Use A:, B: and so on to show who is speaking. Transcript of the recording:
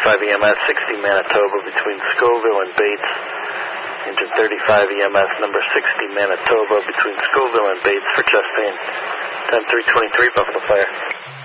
A: 35 EMS, 60 Manitoba between Scoville and Bates. Engine 35 EMS, number 60 Manitoba between Scoville and Bates for chest pain. Time 323, Buffalo Fire.